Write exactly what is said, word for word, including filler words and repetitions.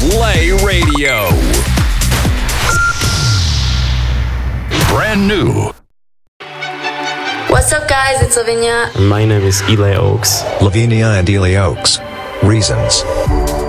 Play Radio. Brand new. What's up, guys? It's Lavinia. My name is Eli Oaks. Lavinia and Eli Oaks. Reasons.